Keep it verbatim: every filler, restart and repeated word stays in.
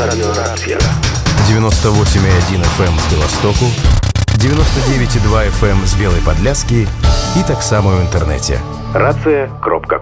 радыёрацыя. девяносто восемь и один эф эм з Беластоку, девяносто девять и два эф эм з Белай Падляскі і таксама ў інтэрнэце. рацыя кропка